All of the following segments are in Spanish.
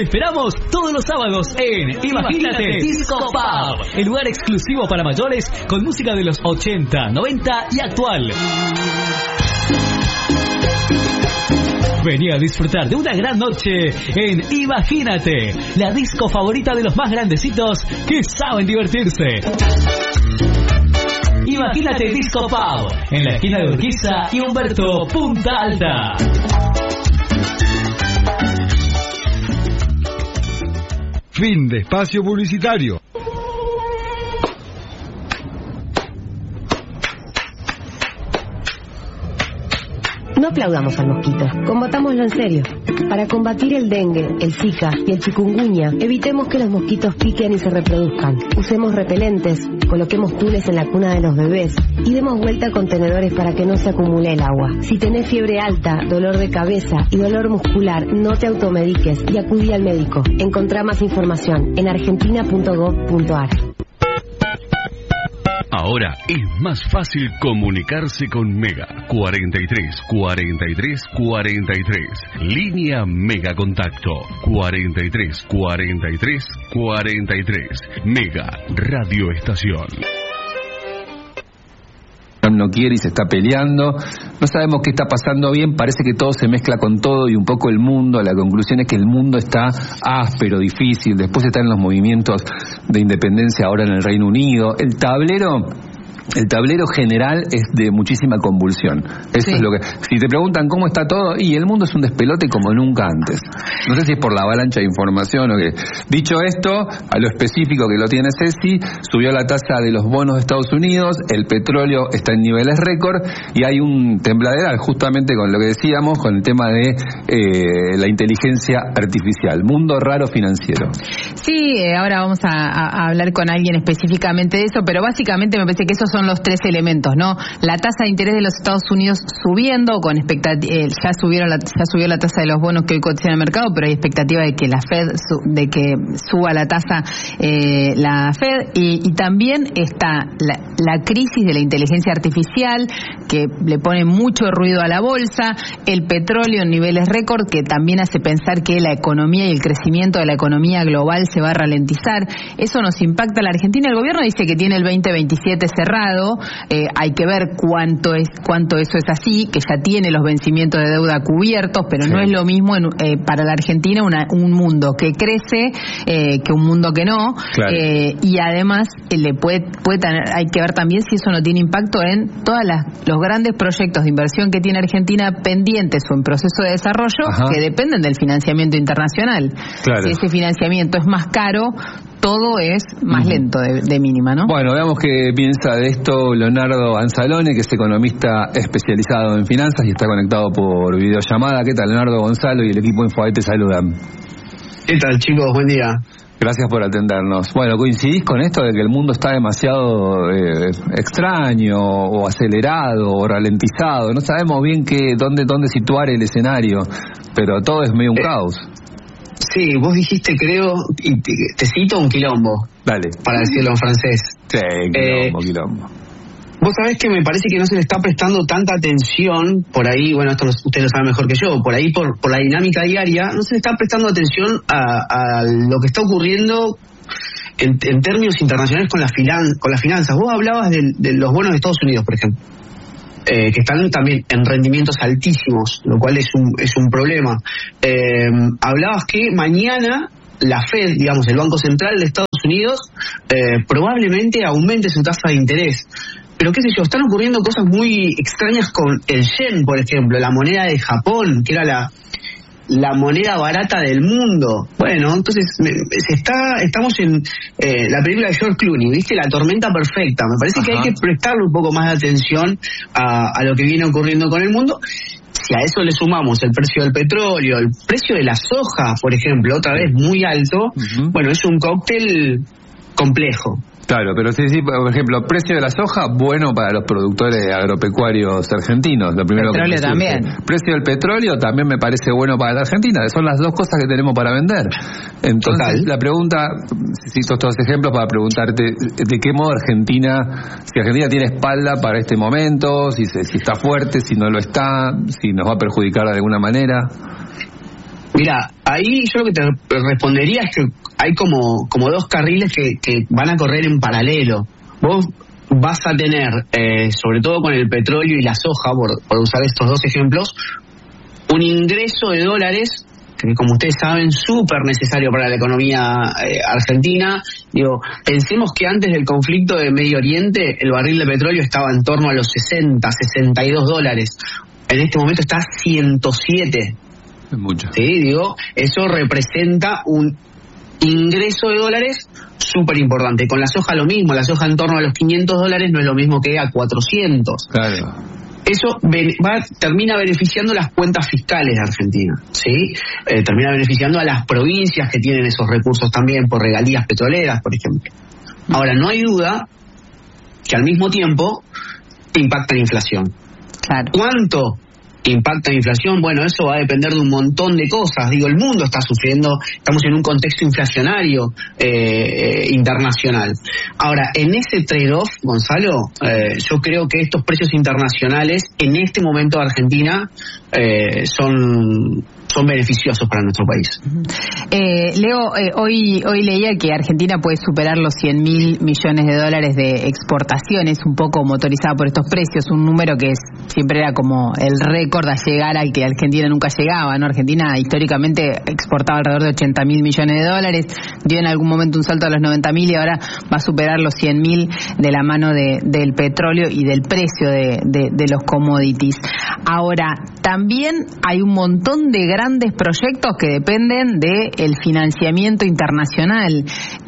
Te esperamos todos los sábados en Imagínate Disco Pub, el lugar exclusivo para mayores con música de los 80, 90 y actual. Vení a disfrutar de una gran noche en Imagínate, la disco favorita de los más grandecitos que saben divertirse. Imagínate Disco Pub, en la esquina de Urquiza y Humberto, Punta Alta. Fin de espacio publicitario. No aplaudamos al mosquito, combatámoslo en serio. Para combatir el dengue, el zika y el chikungunya, evitemos que los mosquitos piquen y se reproduzcan. Usemos repelentes, coloquemos tules en la cuna de los bebés y demos vuelta a contenedores para que no se acumule el agua. Si tenés fiebre alta, dolor de cabeza y dolor muscular, no te automediques y acudí al médico. Encontrá más información en argentina.gov.ar. Ahora es más fácil comunicarse con Mega. 43 43 43. Línea Mega Contacto. 43 43 43. Mega Radio Estación. No quiere y se está peleando, no sabemos qué está pasando bien, parece que todo se mezcla con todo y un poco el mundo. La conclusión es que el mundo está áspero, difícil, después están los movimientos de independencia ahora en el Reino Unido. El tablero general es de muchísima convulsión. Eso es lo que... Si te preguntan cómo está todo, y el mundo es un despelote como nunca antes. No sé si es por la avalancha de información o qué. Dicho esto, a lo específico que lo tiene Ceci, subió la tasa de los bonos de Estados Unidos, el petróleo está en niveles récord y hay un tembladeral justamente con lo que decíamos, con el tema de la inteligencia artificial. Mundo raro financiero. Sí, ahora vamos a hablar con alguien específicamente de eso, pero básicamente me parece que esos son los tres elementos, ¿no? La tasa de interés de los Estados Unidos subiendo, con ya subió la tasa de los bonos que hoy cotizan en el mercado, pero hay expectativa de que la Fed suba la tasa la Fed, y también está la crisis de la inteligencia artificial que le pone mucho ruido a la bolsa, el petróleo en niveles récord que también hace pensar que la economía y el crecimiento de la economía global se va a ralentizar. Eso nos impacta a la Argentina. El gobierno dice que tiene el 2027 cerrado. Hay que ver cuánto eso es así, que ya tiene los vencimientos de deuda cubiertos, pero no es lo mismo para la Argentina un mundo que crece que un mundo que no. Claro. Y además hay que ver también si eso no tiene impacto en todos los grandes proyectos de inversión que tiene Argentina pendientes o en proceso de desarrollo, que dependen del financiamiento internacional. Claro. Si ese financiamiento es más caro, todo es más lento de mínima, ¿no? Bueno, veamos qué piensa de esto Leonardo Anzalone, que es economista especializado en finanzas y está conectado por videollamada. ¿Qué tal, Leonardo? Gonzalo y el equipo Infobae te saludan. ¿Qué tal, chicos? Buen día. Gracias por atendernos. Bueno, ¿coincidís con esto de que el mundo está demasiado extraño o acelerado o ralentizado? No sabemos bien dónde situar el escenario, pero todo es medio un caos. Sí, vos dijiste, creo, y te cito, un quilombo. Dale. Para decirlo en francés. Sí, quilombo. Vos sabés que me parece que no se le está prestando tanta atención por ahí, bueno, esto ustedes lo saben mejor que yo, por ahí por la dinámica diaria, no se le está prestando atención a lo que está ocurriendo en términos internacionales con las finanzas. Vos hablabas de los bonos de Estados Unidos, por ejemplo. Que están también en rendimientos altísimos, lo cual es un problema. Hablabas que mañana la Fed, digamos, el Banco Central de Estados Unidos, probablemente aumente su tasa de interés. Pero qué sé yo, están ocurriendo cosas muy extrañas con el yen, por ejemplo, la moneda de Japón, que era la moneda barata del mundo. Bueno, entonces estamos en la película de George Clooney, ¿viste? La tormenta perfecta. Me parece que hay que prestarle un poco más de atención a lo que viene ocurriendo con el mundo. Si a eso le sumamos el precio del petróleo, el precio de la soja, por ejemplo, otra vez muy alto, bueno, es un cóctel complejo. Claro, pero sí, por ejemplo, precio de la soja, bueno para los productores agropecuarios argentinos. Lo primero petróleo que también. Precio del petróleo también me parece bueno para la Argentina. Son las dos cosas que tenemos para vender. Entonces, la pregunta, cito estos ejemplos para preguntarte de qué modo si Argentina tiene espalda para este momento, si está fuerte, si no lo está, si nos va a perjudicar de alguna manera. Mira, ahí yo lo que te respondería es que hay como dos carriles que van a correr en paralelo. Vos vas a tener, sobre todo con el petróleo y la soja, por usar estos dos ejemplos, un ingreso de dólares que, como ustedes saben, súper necesario para la economía argentina. Digo, pensemos que antes del conflicto de Medio Oriente el barril de petróleo estaba en torno a los 60, 62 dólares. En este momento está a 107. Es mucho. Sí, digo, eso representa un ingreso de dólares súper importante. Con la soja lo mismo, la soja en torno a los 500 dólares no es lo mismo que a 400. Claro. Eso termina beneficiando las cuentas fiscales de Argentina, ¿sí? Termina beneficiando a las provincias que tienen esos recursos también por regalías petroleras, por ejemplo. Ahora, no hay duda que al mismo tiempo impacta la inflación. Claro. ¿Cuánto impacta la inflación? Bueno, eso va a depender de un montón de cosas. Digo, el mundo está sufriendo, estamos en un contexto inflacionario internacional. Ahora, en ese trade-off, Gonzalo, yo creo que estos precios internacionales en este momento de Argentina son beneficiosos para nuestro país. Leo, hoy leía que Argentina puede superar los 100.000 millones de dólares de exportaciones, un poco motorizada por estos precios, un número que siempre era como el récord a llegar al que Argentina nunca llegaba, ¿no? Argentina históricamente exportaba alrededor de 80.000 millones de dólares, dio en algún momento un salto a los 90.000 y ahora va a superar los 100.000 de la mano del petróleo y del precio de los commodities. Ahora, también hay un montón de grandes proyectos que dependen del financiamiento internacional.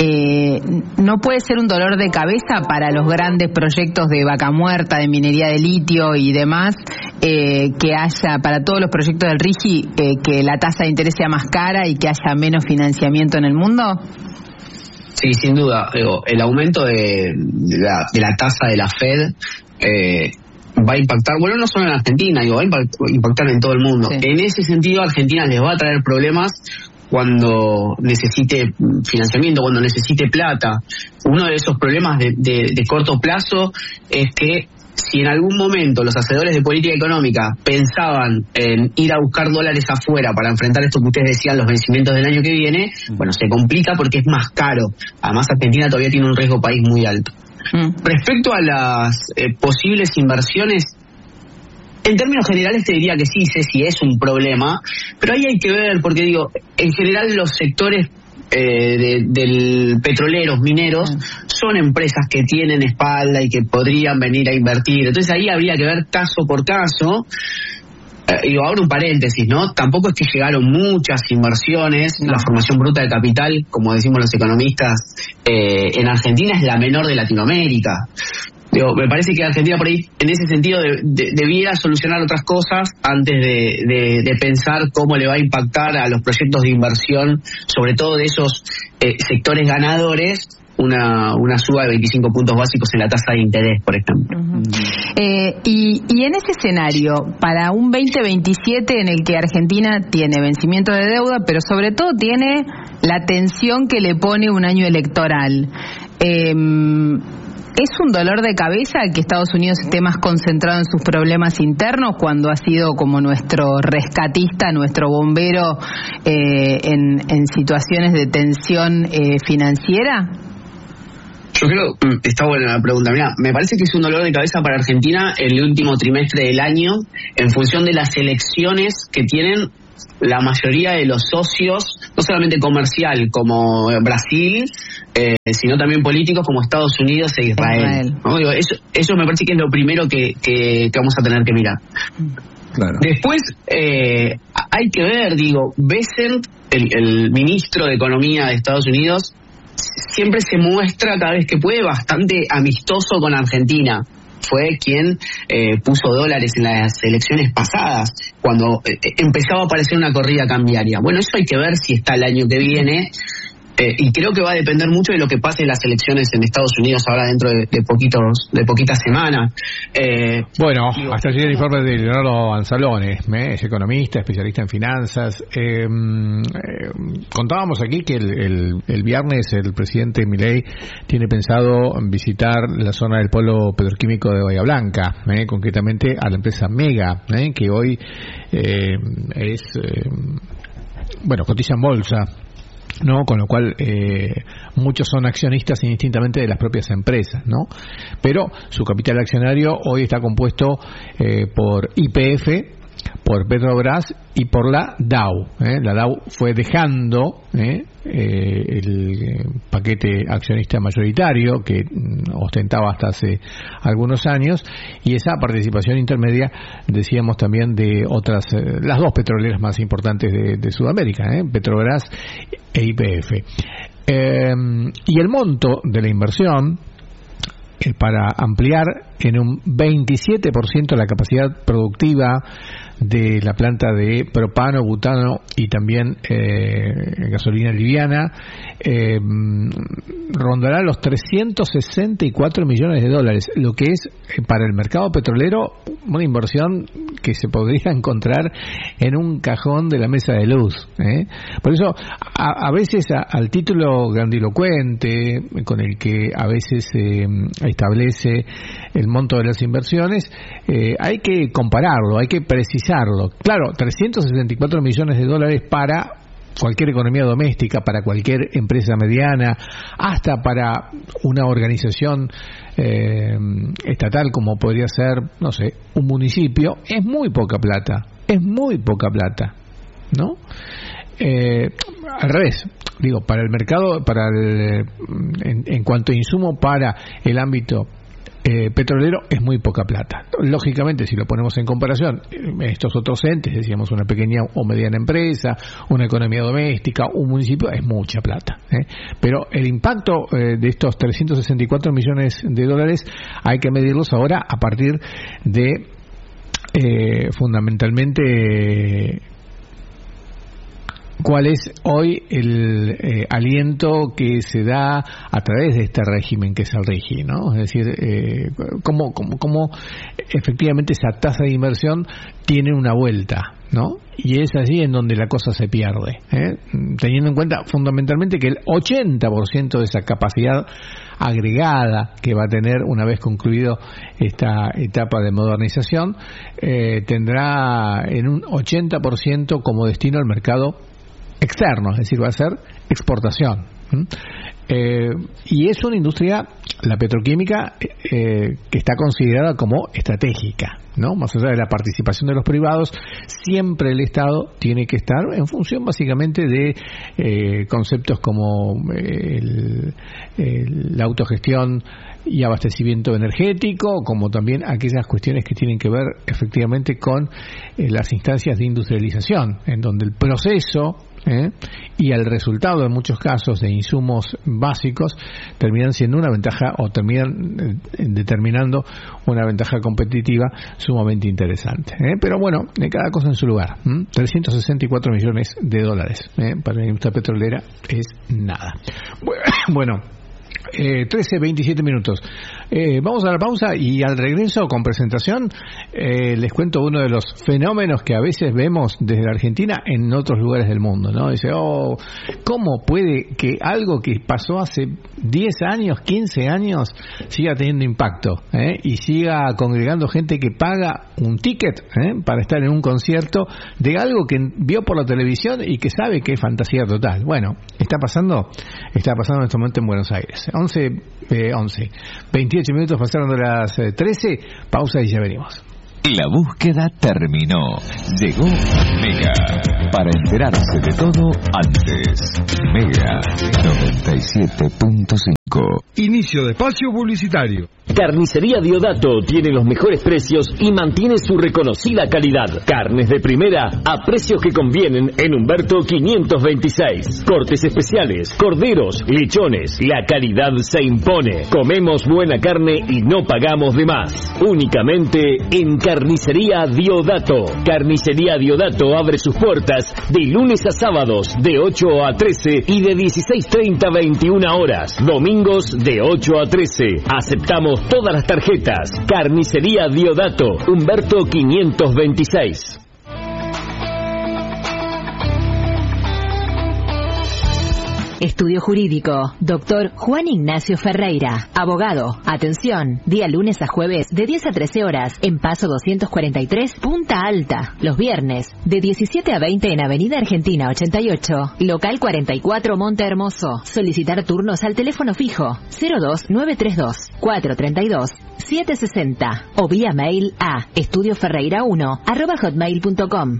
¿No puede ser un dolor de cabeza para los grandes proyectos de Vaca Muerta, de minería de litio y demás, que haya, para todos los proyectos del RIGI, que la tasa de interés sea más cara y que haya menos financiamiento en el mundo? Sí, sin duda. El aumento de la tasa de la Fed va a impactar, bueno, no solo en Argentina, va a impactar en todo el mundo. Sí. En ese sentido, Argentina les va a traer problemas cuando necesite financiamiento, cuando necesite plata. Uno de esos problemas de corto plazo es que si en algún momento los hacedores de política económica pensaban en ir a buscar dólares afuera para enfrentar esto que ustedes decían, los vencimientos del año que viene, bueno, se complica porque es más caro. Además, Argentina todavía tiene un riesgo país muy alto. Respecto a las posibles inversiones, en términos generales te diría que sí, Ceci, es un problema, pero ahí hay que ver, porque digo, en general los sectores del petroleros, mineros, son empresas que tienen espalda y que podrían venir a invertir. Entonces ahí habría que ver caso por caso. Y ahora un paréntesis, ¿no? Tampoco es que llegaron muchas inversiones. La formación bruta de capital, como decimos los economistas, en Argentina es la menor de Latinoamérica. Digo, me parece que Argentina por ahí, en ese sentido, debiera solucionar otras cosas antes de pensar cómo le va a impactar a los proyectos de inversión, sobre todo de esos sectores ganadores, una suba de 25 puntos básicos en la tasa de interés, por ejemplo. Y en ese escenario, para un 2027 en el que Argentina tiene vencimiento de deuda, pero sobre todo tiene la tensión que le pone un año electoral, ¿es un dolor de cabeza que Estados Unidos esté más concentrado en sus problemas internos cuando ha sido como nuestro rescatista, nuestro bombero en situaciones de tensión financiera? Yo creo, está buena la pregunta. Mira, me parece que es un dolor de cabeza para Argentina el último trimestre del año en función de las elecciones que tienen la mayoría de los socios, no solamente comercial como Brasil, sino también políticos como Estados Unidos e Israel. ¿No? Digo, eso me parece que es lo primero que vamos a tener que mirar. Claro. Después, hay que ver, Bessent, el ministro de Economía de Estados Unidos, siempre se muestra cada vez que puede bastante amistoso con Argentina. Fue quien puso dólares en las elecciones pasadas, cuando empezaba a aparecer una corrida cambiaria. Bueno, eso hay que ver si está el año que viene, y creo que va a depender mucho de lo que pase en las elecciones en Estados Unidos ahora dentro de poquitas semanas. Bueno, hasta allí el informe de Leonardo Anzalone, es economista, especialista en finanzas. Contábamos aquí que el viernes el presidente Milei tiene pensado visitar la zona del polo petroquímico de Bahía Blanca, concretamente a la empresa Mega, que hoy es cotiza en bolsa, ¿no? Con lo cual muchos son accionistas indistintamente de las propias empresas, ¿no? Pero su capital accionario hoy está compuesto por YPF, por Petrobras y por la Dow. La Dow fue dejando el paquete accionista mayoritario que ostentaba hasta hace algunos años, y esa participación intermedia, decíamos también, de otras, las dos petroleras más importantes de Sudamérica, Petrobras e YPF. Y el monto de la inversión para ampliar en un 27% la capacidad productiva de la planta de propano, butano y también gasolina liviana, rondará los 364 millones de dólares, lo que es para el mercado petrolero una inversión que se podría encontrar en un cajón de la mesa de luz. Por eso, a veces al título grandilocuente con el que a veces establece el monto de las inversiones, hay que compararlo, hay que precisarlo. Claro, 364 millones de dólares para cualquier economía doméstica, para cualquier empresa mediana, hasta para una organización estatal como podría ser, no sé, un municipio, es muy poca plata, ¿no? Al revés, digo, para el mercado, en cuanto a insumo para el ámbito petrolero, es muy poca plata. Lógicamente, si lo ponemos en comparación, estos otros entes, decíamos una pequeña o mediana empresa, una economía doméstica, un municipio, es mucha plata. Pero el impacto de estos 364 millones de dólares hay que medirlos ahora a partir de fundamentalmente cuál es hoy el aliento que se da a través de este régimen que es el RIGI, ¿no? Es decir, cómo efectivamente esa tasa de inversión tiene una vuelta, ¿no? Y es allí en donde la cosa se pierde, teniendo en cuenta fundamentalmente que el 80% de esa capacidad agregada que va a tener una vez concluido esta etapa de modernización, tendrá en un 80% como destino el mercado externo, es decir, va a ser exportación. Y es una industria, la petroquímica, que está considerada como estratégica, ¿no? Más allá de la participación de los privados, siempre el Estado tiene que estar en función básicamente de conceptos como la autogestión y abastecimiento energético, como también aquellas cuestiones que tienen que ver efectivamente con las instancias de industrialización, en donde el proceso y el resultado en muchos casos de insumos básicos terminan siendo una ventaja o terminan determinando una ventaja competitiva sumamente interesante. Pero bueno, de cada cosa en su lugar. 364 millones de dólares para la industria petrolera es nada. Bueno, 13:27 minutos. Vamos a la pausa y al regreso con presentación les cuento uno de los fenómenos que a veces vemos desde la Argentina en otros lugares del mundo, ¿no? Dice, ¿cómo puede que algo que pasó hace 10 años, 15 años siga teniendo impacto y siga congregando gente que paga un ticket para estar en un concierto de algo que vio por la televisión y que sabe que es fantasía total? Bueno, está pasando en este momento en Buenos Aires. 28 minutos pasaron de las 13, pausa y ya venimos. La búsqueda terminó. Llegó Mega. Para enterarse de todo antes. Mega 97.5. Inicio de espacio publicitario. Carnicería Diodato tiene los mejores precios y mantiene su reconocida calidad. Carnes de primera a precios que convienen en Humberto 526. Cortes especiales, corderos, lechones. La calidad se impone. Comemos buena carne y no pagamos de más. Únicamente en Carnicería Diodato. Carnicería Diodato abre sus puertas de lunes a sábados de 8 a 13 y de 16:30 a 21 horas. Domingos de 8 a 13. Aceptamos todas las tarjetas. Carnicería Diodato, Humberto 526. Estudio Jurídico, Dr. Juan Ignacio Ferreira, abogado. Atención, día lunes a jueves de 10 a 13 horas en Paso 243, Punta Alta. Los viernes de 17 a 20 en Avenida Argentina 88, local 44 Monte Hermoso. Solicitar turnos al teléfono fijo 02932 432 760 o vía mail a estudioferreira1@hotmail.com.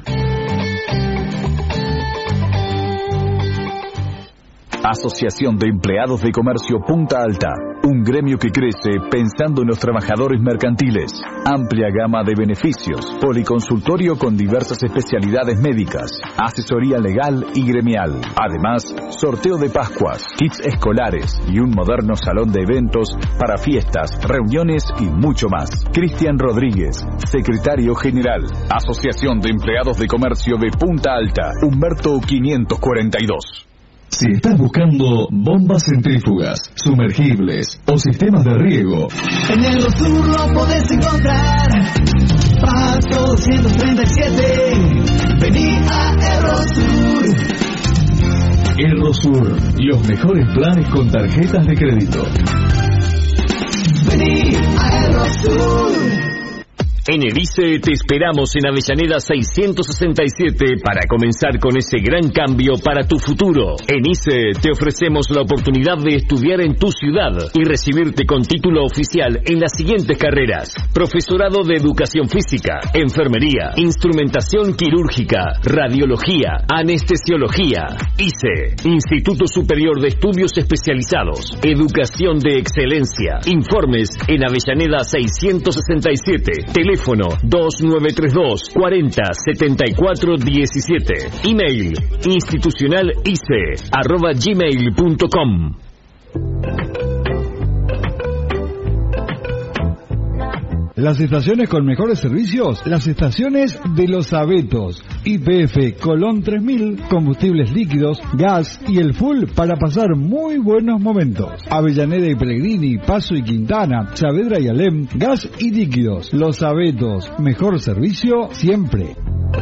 Asociación de Empleados de Comercio Punta Alta, un gremio que crece pensando en los trabajadores mercantiles. Amplia gama de beneficios, policonsultorio con diversas especialidades médicas, asesoría legal y gremial. Además, sorteo de Pascuas, kits escolares y un moderno salón de eventos para fiestas, reuniones y mucho más. Cristian Rodríguez, secretario general, Asociación de Empleados de Comercio de Punta Alta, Humberto 542. Si estás buscando bombas centrífugas, sumergibles o sistemas de riego, en el Rosur lo podés encontrar. Paso 237, vení a Errosur. Errosur, los mejores planes con tarjetas de crédito. Vení a Errosur. En el ICE te esperamos en Avellaneda 667 para comenzar con ese gran cambio para tu futuro. En ICE te ofrecemos la oportunidad de estudiar en tu ciudad y recibirte con título oficial en las siguientes carreras: profesorado de educación física, enfermería, instrumentación quirúrgica, radiología, anestesiología. ICE, Instituto Superior de Estudios Especializados, Educación de Excelencia. Informes en Avellaneda 667. Teléfono 2932 40 74 17. Email institucionalice@gmail.com. Las estaciones con mejores servicios, las estaciones de Los Abetos. YPF Colón 3000, combustibles líquidos, gas y el full para pasar muy buenos momentos. Avellaneda y Pellegrini, Paso y Quintana, Saavedra y Alem, gas y líquidos. Los Abetos, mejor servicio siempre.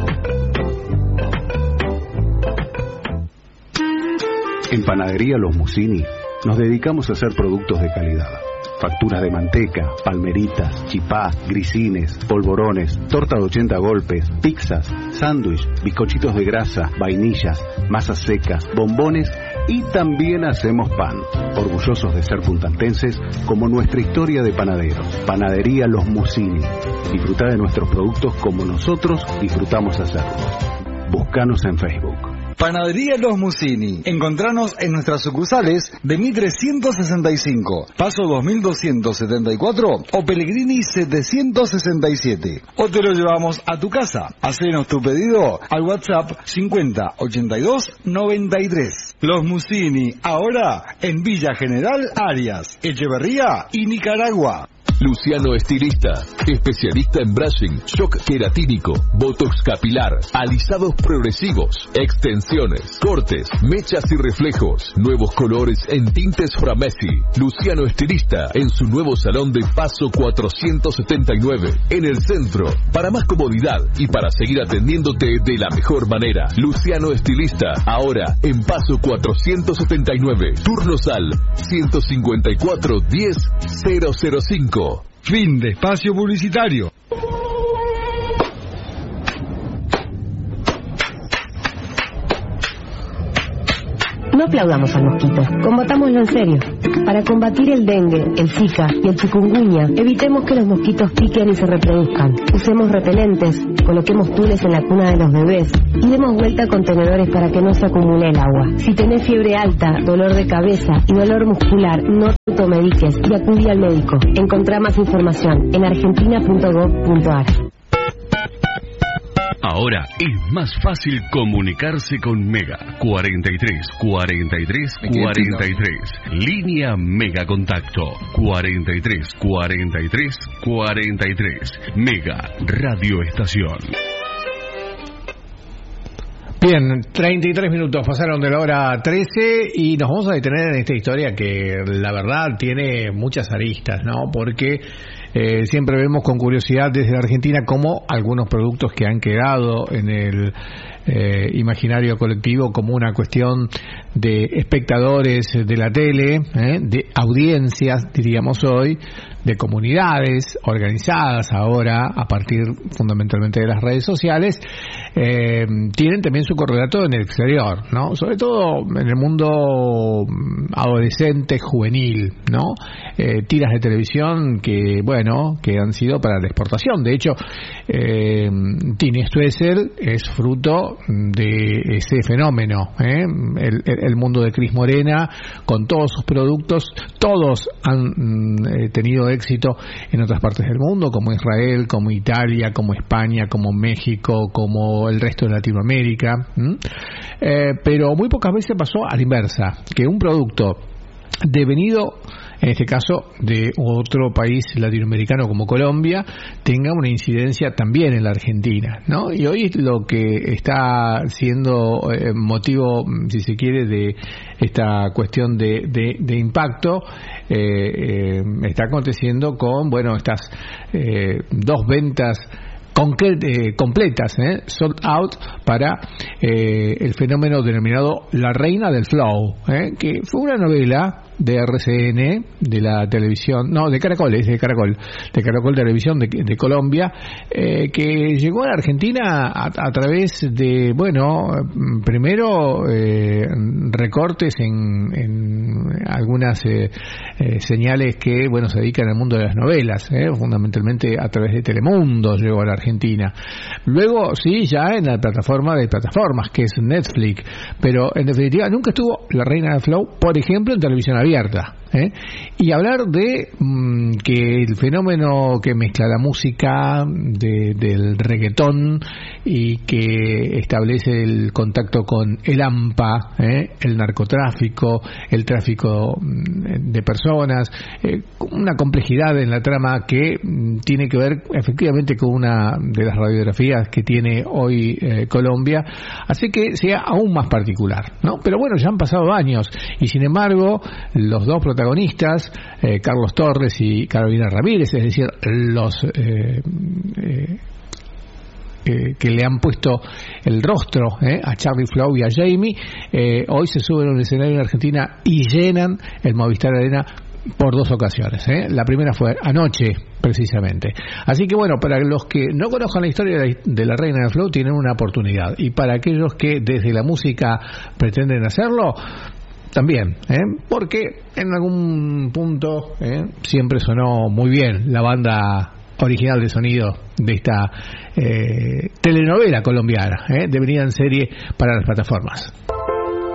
En Panadería Los Musini nos dedicamos a hacer productos de calidad. Facturas de manteca, palmeritas, chipá, grisines, polvorones, torta de 80 golpes, pizzas, sándwich, bizcochitos de grasa, vainillas, masas secas, bombones y también hacemos pan. Orgullosos de ser puntaltenses como nuestra historia de panaderos. Panadería Los Musini. Disfrutá de nuestros productos como nosotros disfrutamos hacerlos. Búscanos en Facebook. Panadería Los Musini. Encontranos en nuestras sucursales de Mitre 165, Paso 2274 o Pellegrini 767. O te lo llevamos a tu casa. Hacenos tu pedido al WhatsApp 50 82 93. Los Musini, ahora en Villa General Arias, Echeverría y Nicaragua. Luciano Estilista, especialista en brushing, shock queratínico, botox capilar, alisados progresivos, extensiones, cortes, mechas y reflejos, nuevos colores en tintes Framesi. Luciano Estilista en su nuevo salón de Paso 479, en el centro. Para más comodidad y para seguir atendiéndote de la mejor manera, Luciano Estilista, ahora en Paso 479, turnos al 154 10 005. Fin de espacio publicitario. No aplaudamos al mosquito, combatámoslo en serio. Para combatir el dengue, el zika y el chikungunya, evitemos que los mosquitos piquen y se reproduzcan. Usemos repelentes, coloquemos tules en la cuna de los bebés y demos vuelta a contenedores para que no se acumule el agua. Si tenés fiebre alta, dolor de cabeza y dolor muscular, no te automediques y acudí al médico. Encontrá más información en argentina.gov.ar. Ahora es más fácil comunicarse con Mega. 43 43 43. Línea Mega Contacto. 43 43 43. Mega Radio Estación. Bien, 33 minutos pasaron de la hora 13 y nos vamos a detener en esta historia que la verdad tiene muchas aristas, ¿no? Porque siempre vemos con curiosidad desde la Argentina cómo algunos productos que han quedado en el imaginario colectivo como una cuestión de espectadores de la tele, de audiencias, diríamos hoy, de comunidades organizadas ahora a partir fundamentalmente de las redes sociales, tienen también su correlato en el exterior, ¿no? Sobre todo en el mundo adolescente, juvenil, ¿no? Tiras de televisión que han sido para la exportación. De hecho, Tini Stoessel es fruto de ese fenómeno, el mundo de Cris Morena, con todos sus productos, todos han tenido éxito en otras partes del mundo, como Israel, como Italia, como España, como México, como el resto de Latinoamérica, pero muy pocas veces pasó a la inversa, que un producto devenido, en este caso de otro país latinoamericano como Colombia, tenga una incidencia también en la Argentina, ¿no? Y hoy lo que está siendo motivo, si se quiere, de esta cuestión de impacto, está aconteciendo con, estas dos ventas completas, sold out, para el fenómeno denominado La Reina del Flow, que fue una novela de RCN, de la televisión, de Caracol Televisión de Colombia, que llegó a la Argentina a través de, primero recortes en algunas señales que, se dedican al mundo de las novelas, fundamentalmente a través de Telemundo llegó a la Argentina. Luego, sí, ya en la plataforma de plataformas, que es Netflix, pero en definitiva nunca estuvo La Reina del Flow, por ejemplo, en televisión abierta. Y hablar de que el fenómeno que mezcla la música del reggaetón y que establece el contacto con el AMPA, el narcotráfico, el tráfico de personas, una complejidad en la trama que tiene que ver efectivamente con una de las radiografías que tiene hoy Colombia, hace que sea aún más particular, ¿no? Pero ya han pasado años y sin embargo los dos protagonistas, Carlos Torres y Carolina Ramírez, es decir, los que le han puesto el rostro a Charlie Flow y a Jamie, hoy se suben a un escenario en Argentina y llenan el Movistar Arena por dos ocasiones. La primera fue anoche, precisamente. Así que para los que no conozcan la historia de La Reina del Flow, tienen una oportunidad, y para aquellos que desde la música pretenden hacerlo, también, porque en algún punto siempre sonó muy bien la banda original de sonido de esta telenovela colombiana, devenida en serie para las plataformas.